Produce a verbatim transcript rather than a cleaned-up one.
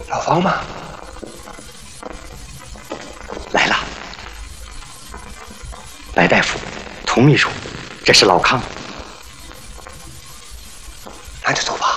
老方吗？来了，来大夫，童秘书，这是老康，那就走吧。